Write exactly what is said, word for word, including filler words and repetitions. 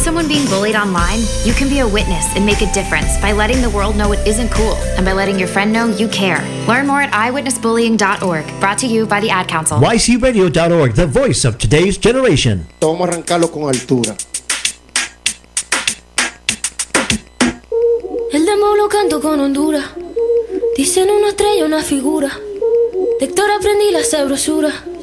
someone being bullied online, you can be a witness and make a difference by letting the world know it isn't cool and by letting your friend know you care. Learn more at i witness bullying dot org. Brought to you by the Ad Council. y c radio dot org, the voice of today's generation. Vamos a arrancarlo con altura. El demo lo canto con Honduras. Dicen una estrella, una figura. De Héctor aprendí la sabrosura.